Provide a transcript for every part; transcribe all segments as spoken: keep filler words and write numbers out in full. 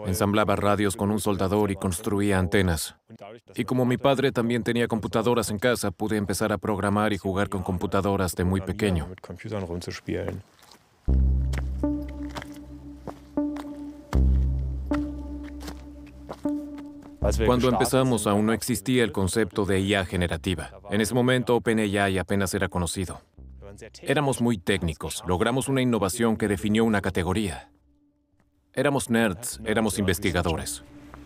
Ensamblaba radios con un soldador y construía antenas. Y como mi padre también tenía computadoras en casa, pude empezar a programar y jugar con computadoras de muy pequeño. Cuando empezamos aún no existía el concepto de I A generativa. En ese momento OpenAI apenas era conocido. Éramos muy técnicos, logramos una innovación que definió una categoría. Éramos nerds, éramos investigadores.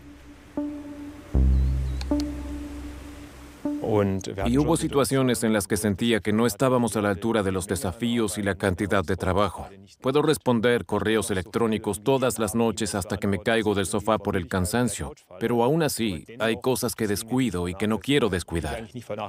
Y hubo situaciones en las que sentía que no estábamos a la altura de los desafíos y la cantidad de trabajo. Puedo responder correos electrónicos todas las noches hasta que me caigo del sofá por el cansancio, pero aún así hay cosas que descuido y que no quiero descuidar.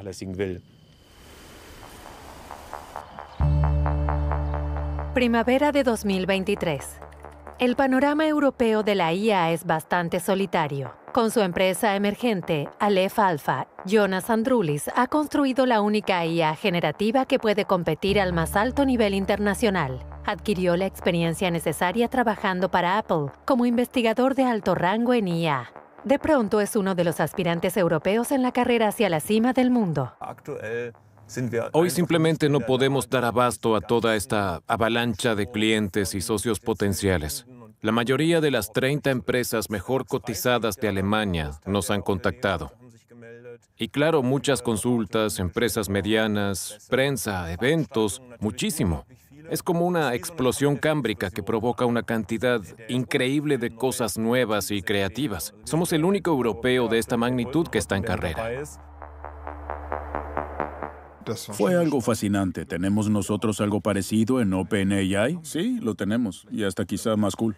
Primavera de dos mil veintitrés. El panorama europeo de la I A es bastante solitario. Con su empresa emergente, Aleph Alpha, Jonas Androulis ha construido la única I A generativa que puede competir al más alto nivel internacional. Adquirió la experiencia necesaria trabajando para Apple como investigador de alto rango en I A. De pronto es uno de los aspirantes europeos en la carrera hacia la cima del mundo. Hoy simplemente no podemos dar abasto a toda esta avalancha de clientes y socios potenciales. La mayoría de las treinta empresas mejor cotizadas de Alemania nos han contactado. Y claro, muchas consultas, empresas medianas, prensa, eventos, muchísimo. Es como una explosión cámbrica que provoca una cantidad increíble de cosas nuevas y creativas. Somos el único europeo de esta magnitud que está en carrera. Fue algo fascinante. ¿Tenemos nosotros algo parecido en OpenAI? Sí, lo tenemos. Y hasta quizá más cool.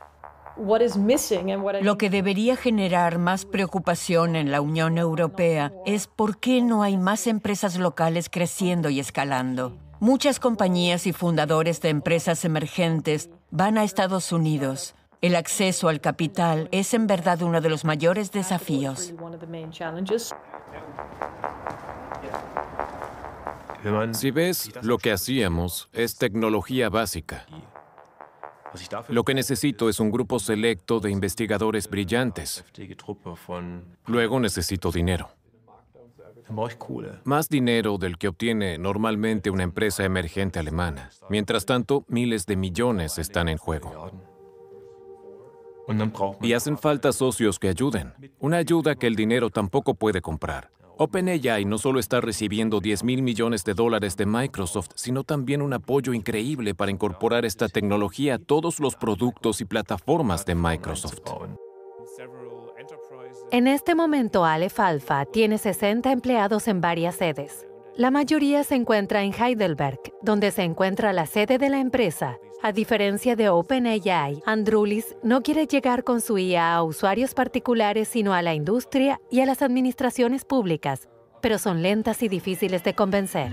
Lo que debería generar más preocupación en la Unión Europea es por qué no hay más empresas locales creciendo y escalando. Muchas compañías y fundadores de empresas emergentes van a Estados Unidos. El acceso al capital es en verdad uno de los mayores desafíos. Si ves, lo que hacíamos es tecnología básica. Lo que necesito es un grupo selecto de investigadores brillantes. Luego necesito dinero. Más dinero del que obtiene normalmente una empresa emergente alemana. Mientras tanto, miles de millones están en juego. Y hacen falta socios que ayuden. Una ayuda que el dinero tampoco puede comprar. OpenAI no solo está recibiendo diez mil millones de dólares de Microsoft, sino también un apoyo increíble para incorporar esta tecnología a todos los productos y plataformas de Microsoft. En este momento, Aleph Alpha tiene sesenta empleados en varias sedes. La mayoría se encuentra en Heidelberg, donde se encuentra la sede de la empresa. A diferencia de OpenAI, Androulis no quiere llegar con su I A a usuarios particulares, sino a la industria y a las administraciones públicas, pero son lentas y difíciles de convencer.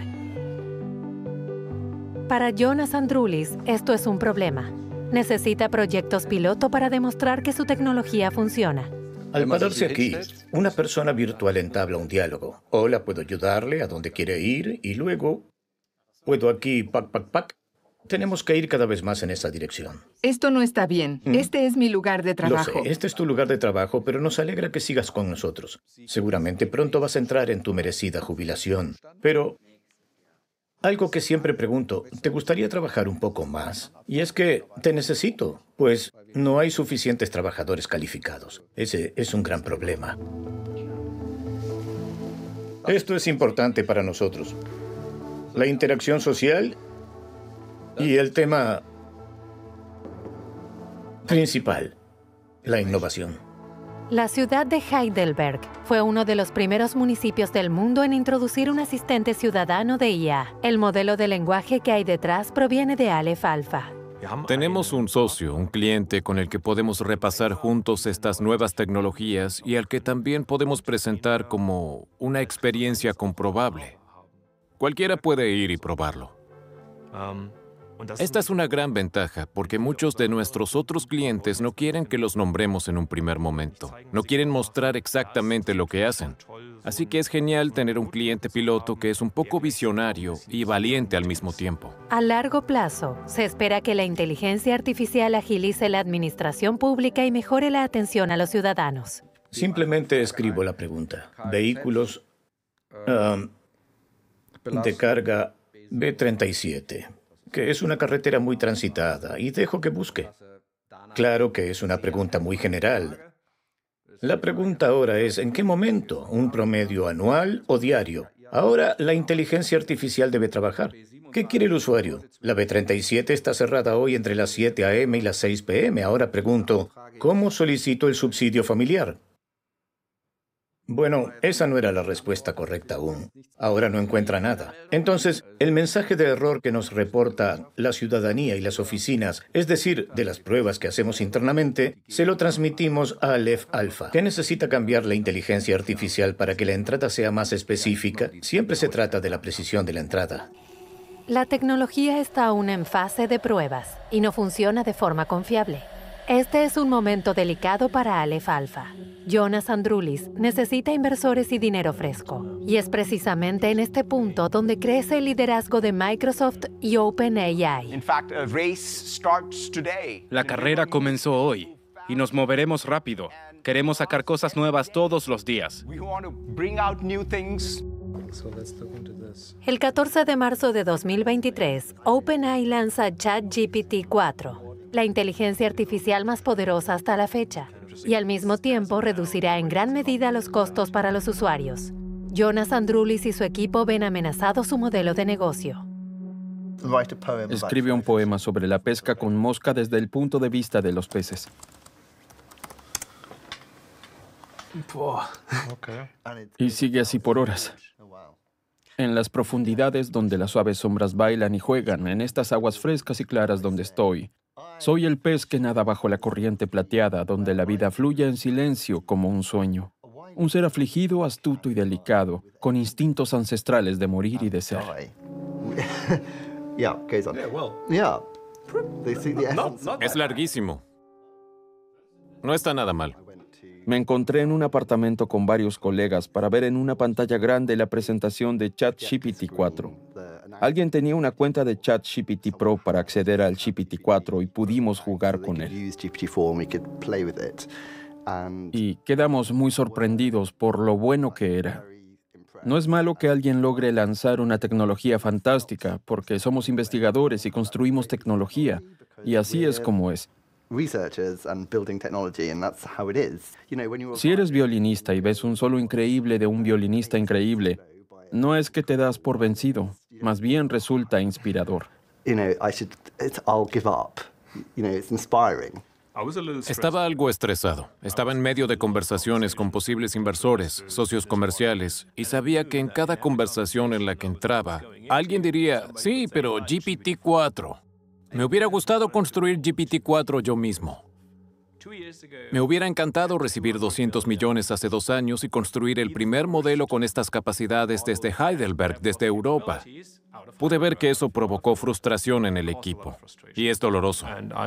Para Jonas Androulis, esto es un problema. Necesita proyectos piloto para demostrar que su tecnología funciona. Al pararse aquí, una persona virtual entabla un diálogo. Hola, puedo ayudarle a dónde quiere ir y luego puedo aquí, pac, pac, pac. Tenemos que ir cada vez más en esa dirección. Esto no está bien. ¿Mm? Este es mi lugar de trabajo. Lo sé, este es tu lugar de trabajo, pero nos alegra que sigas con nosotros. Seguramente pronto vas a entrar en tu merecida jubilación. Pero algo que siempre pregunto, ¿te gustaría trabajar un poco más? Y es que te necesito, pues no hay suficientes trabajadores calificados. Ese es un gran problema. Esto es importante para nosotros. La interacción social y el tema principal, la innovación. La ciudad de Heidelberg fue uno de los primeros municipios del mundo en introducir un asistente ciudadano de I A. El modelo de lenguaje que hay detrás proviene de Aleph Alpha. Tenemos un socio, un cliente con el que podemos repasar juntos estas nuevas tecnologías y al que también podemos presentar como una experiencia comprobable. Cualquiera puede ir y probarlo. Esta es una gran ventaja, porque muchos de nuestros otros clientes no quieren que los nombremos en un primer momento. No quieren mostrar exactamente lo que hacen. Así que es genial tener un cliente piloto que es un poco visionario y valiente al mismo tiempo. A largo plazo, se espera que la inteligencia artificial agilice la administración pública y mejore la atención a los ciudadanos. Simplemente escribo la pregunta. Vehículos um, de carga B treinta y siete, que es una carretera muy transitada, y dejo que busque. Claro que es una pregunta muy general. La pregunta ahora es, ¿en qué momento? ¿Un promedio anual o diario? Ahora la inteligencia artificial debe trabajar. ¿Qué quiere el usuario? La B treinta y siete está cerrada hoy entre las siete a eme y las seis pe eme. Ahora pregunto, ¿cómo solicito el subsidio familiar? Bueno, esa no era la respuesta correcta aún. Ahora no encuentra nada. Entonces, el mensaje de error que nos reporta la ciudadanía y las oficinas, es decir, de las pruebas que hacemos internamente, se lo transmitimos a Aleph Alpha. ¿Qué necesita cambiar la inteligencia artificial para que la entrada sea más específica? Siempre se trata de la precisión de la entrada. La tecnología está aún en fase de pruebas y no funciona de forma confiable. Este es un momento delicado para Aleph Alpha. Jonas Androulis necesita inversores y dinero fresco. Y es precisamente en este punto donde crece el liderazgo de Microsoft y OpenAI. La carrera comenzó hoy y nos moveremos rápido. Queremos sacar cosas nuevas todos los días. El catorce de marzo de dos mil veintitrés, OpenAI lanza ChatGPT cuatro. La inteligencia artificial más poderosa hasta la fecha, y al mismo tiempo reducirá en gran medida los costos para los usuarios. Jonas Androulis y su equipo ven amenazado su modelo de negocio. Escribe un poema sobre la pesca con mosca desde el punto de vista de los peces. Y sigue así por horas. En las profundidades donde las suaves sombras bailan y juegan, en estas aguas frescas y claras donde estoy, soy el pez que nada bajo la corriente plateada, donde la vida fluye en silencio como un sueño. Un ser afligido, astuto y delicado, con instintos ancestrales de morir y de ser. Es larguísimo. No está nada mal. Me encontré en un apartamento con varios colegas para ver en una pantalla grande la presentación de ChatGPT cuatro. Alguien tenía una cuenta de ChatGPT Pro para acceder al G P T cuatro y pudimos jugar con él. Y quedamos muy sorprendidos por lo bueno que era. No es malo que alguien logre lanzar una tecnología fantástica, porque somos investigadores y construimos tecnología, y así es como es. Si eres violinista y ves un solo increíble de un violinista increíble, no es que te das por vencido, más bien resulta inspirador. Estaba algo estresado. Estaba en medio de conversaciones con posibles inversores, socios comerciales, y sabía que en cada conversación en la que entraba, alguien diría, sí, pero G P T cuatro. Me hubiera gustado construir G P T cuatro yo mismo. Me hubiera encantado recibir doscientos millones hace dos años y construir el primer modelo con estas capacidades desde Heidelberg, desde Europa. Pude ver que eso provocó frustración en el equipo, y es doloroso.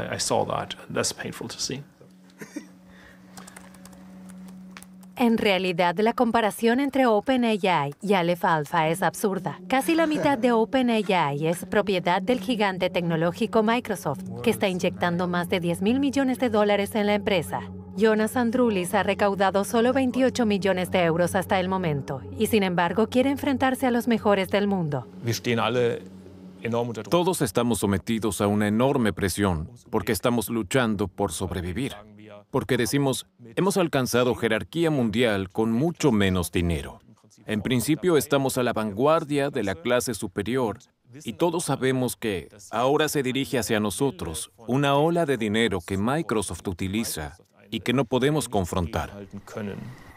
En realidad, la comparación entre OpenAI y Aleph Alpha es absurda. Casi la mitad de OpenAI es propiedad del gigante tecnológico Microsoft, que está inyectando más de diez mil millones de dólares en la empresa. Jonas Androulis ha recaudado solo veintiocho millones de euros hasta el momento, y sin embargo quiere enfrentarse a los mejores del mundo. Todos estamos sometidos a una enorme presión, porque estamos luchando por sobrevivir. Porque decimos, hemos alcanzado jerarquía mundial con mucho menos dinero. En principio estamos a la vanguardia de la clase superior y todos sabemos que ahora se dirige hacia nosotros una ola de dinero que Microsoft utiliza y que no podemos confrontar.